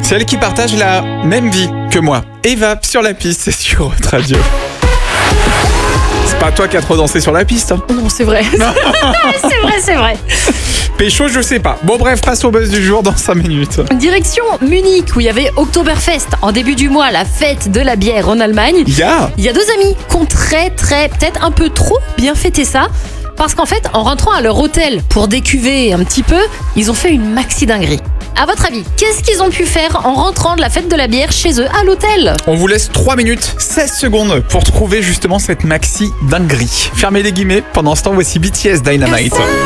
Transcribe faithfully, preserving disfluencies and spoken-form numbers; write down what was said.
C'est elle qui partage la même vie que moi. Eva sur la piste, c'est sur Hot Radio. C'est pas toi qui as trop dansé sur la piste. Hein. Non, c'est vrai. c'est vrai, c'est vrai. Pécho, je sais pas. Bon bref, passe au buzz du jour dans cinq minutes. Direction Munich, où il y avait Oktoberfest en début du mois, la fête de la bière en Allemagne. Yeah. Il y a deux amis qui ont très très, peut-être un peu trop bien fêté ça. Parce qu'en fait, en rentrant à leur hôtel pour décuver un petit peu, ils ont fait une maxi dinguerie. À votre avis, qu'est-ce qu'ils ont pu faire en rentrant de la fête de la bière chez eux à l'hôtel ? On vous laisse trois minutes, seize secondes pour trouver justement cette maxi dinguerie. Fermez les guillemets, pendant ce temps voici B T S Dynamite.